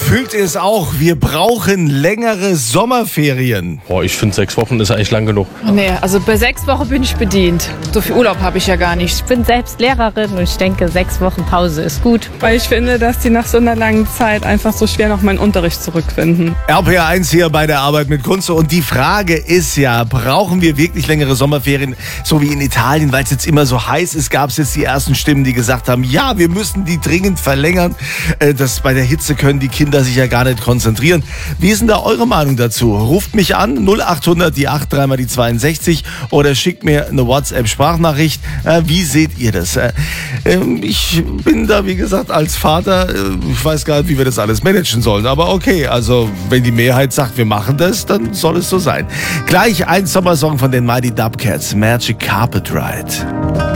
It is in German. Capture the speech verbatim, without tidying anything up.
Fühlt ihr es auch? Wir brauchen längere Sommerferien. Boah, ich finde sechs Wochen ist eigentlich lang genug. Nee, also bei sechs Wochen bin ich bedient. So viel Urlaub habe ich ja gar nicht. Ich bin selbst Lehrerin und ich denke, sechs Wochen Pause ist gut. Weil ich finde, dass die nach so einer langen Zeit einfach so schwer noch meinen Unterricht zurückfinden. R P R eins hier bei der Arbeit mit Kunze. Und die Frage ist ja, brauchen wir wirklich längere Sommerferien, so wie in Italien, weil es jetzt immer so heiß ist, gab es jetzt die ersten Stimmen, die gesagt haben, ja, wir müssen die dringend verlängern. Das, bei der Hitze können die Kinder sich ja gar nicht konzentrieren. Wie ist denn da eure Meinung dazu? Ruft mich an, null acht hundert, die acht, dreimal die zweiundsechzig oder schickt mir eine WhatsApp-Sprachnachricht. Wie seht ihr das? Ich bin da, wie gesagt, als Vater, ich weiß gar nicht, wie wir das alles managen sollen, aber okay, also wenn die Mehrheit sagt, wir machen das, dann soll es so sein. Gleich ein Sommersong von den Mighty Dubcats, Magic Carpet Ride.